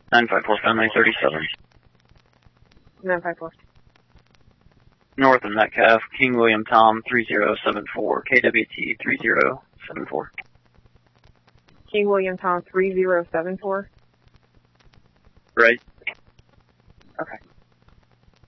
954 Family 37. 954. North of Metcalf, King William Tom 3074, KWT 3074. King William Tom 3074? Right. Okay.